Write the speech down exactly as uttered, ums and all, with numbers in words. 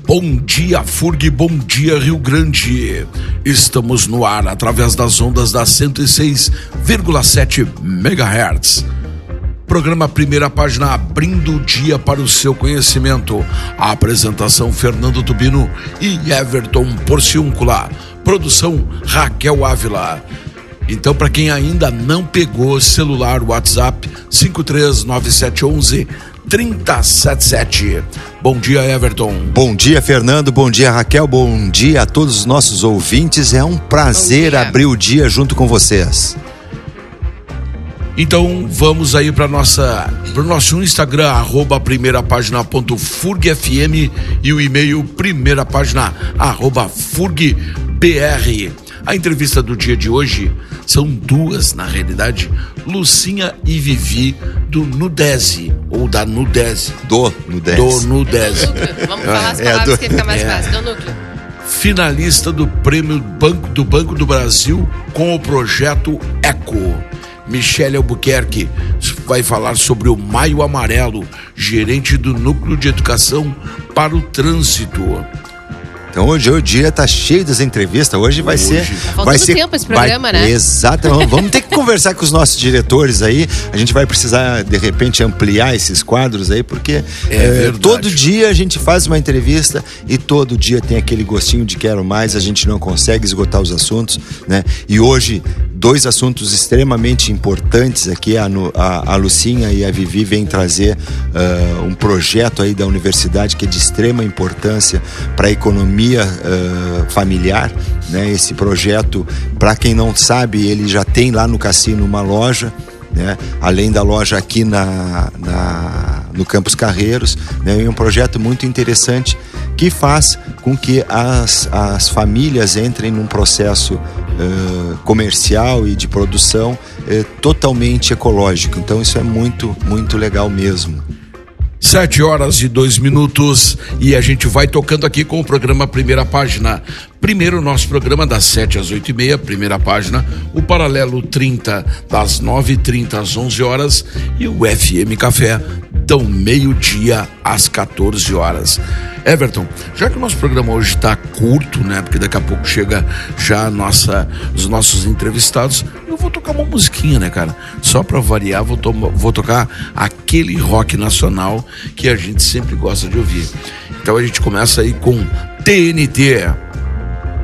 Bom dia, F U R G, bom dia, Rio Grande. Estamos no ar através das ondas da cento e seis vírgula sete megahertz. Programa Primeira Página, abrindo o dia para o seu conhecimento. A apresentação Fernando Tubino e Everton Porciúncula. Produção Raquel Ávila. Então, para quem ainda não pegou celular, WhatsApp cinco três nove sete um um três zero sete sete. Bom dia, Everton. Bom dia, Fernando. Bom dia, Raquel. Bom dia a todos os nossos ouvintes. É um prazer abrir o dia junto com vocês. Então vamos aí para nossa para o nosso Instagram, arroba primeira página ponto furgfm, e o e-mail primeira página arroba furgbr. A entrevista do dia de hoje são duas, na realidade, Lucinha e Vivi do Nudese, ou da Nudese. Do Nudese. Do Nudese. Vamos falar as palavras é, do... que fica mais é. fácil. Do núcleo. Finalista do prêmio Banco, do Banco do Brasil com o projeto Eco. Michele Albuquerque vai falar sobre o Maio Amarelo, gerente do Núcleo de Educação para o Trânsito. Então hoje o dia tá cheio das entrevistas. Hoje vai hoje. ser. Tá vai ser tempo esse programa, vai, né? Exatamente. Vamos ter que conversar com os nossos diretores aí. A gente vai precisar, de repente, ampliar esses quadros aí, porque é é, todo dia a gente faz uma entrevista e todo dia tem aquele gostinho de quero mais, a gente não consegue esgotar os assuntos, né? E hoje, dois assuntos extremamente importantes aqui, a, a, a Lucinha e a Vivi vêm trazer uh, um projeto aí da universidade que é de extrema importância para a economia uh, familiar, né? Esse projeto, para quem não sabe, ele já tem lá no cassino uma loja, né? Além da loja aqui na, na, no Campos Carreiros, né? É um projeto muito interessante que faz com que as, as famílias entrem num processo uh, comercial e de produção uh, totalmente ecológico. Então isso é muito, muito legal mesmo. Sete horas e dois minutos e a gente vai tocando aqui com o programa Primeira Página. Primeiro o nosso programa das sete às oito e meia, Primeira Página, o Paralelo trinta das nove e trinta às onze horas e o F M Café do meio-dia às quatorze horas. Everton, já que o nosso programa hoje está curto, né? Porque daqui a pouco chega já a nossa, os nossos entrevistados, eu vou tocar uma musiquinha, né, cara? Só para variar, vou, to- vou tocar aquele rock nacional que a gente sempre gosta de ouvir. Então a gente começa aí com T N T.